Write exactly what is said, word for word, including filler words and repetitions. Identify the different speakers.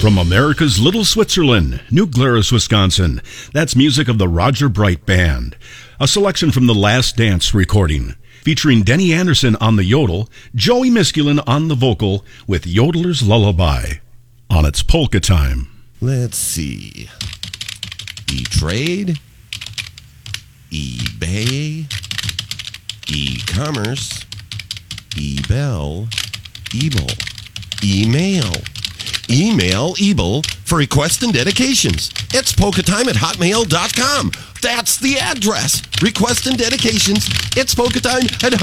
Speaker 1: From America's Little Switzerland, New Glarus, Wisconsin, that's music of the Roger Bright Band. A selection from the Last Dance recording, featuring Denny Anderson on the yodel, Joey Miskulin on the vocal, with Yodeler's Lullaby. On its polka time.
Speaker 2: Let's see. E-Trade, eBay, e-commerce, eBell, Ebel, email. Email Ebel for requests and dedications. It's polka time at hotmail dot com. That's the address. Requests and dedications. It's polka time at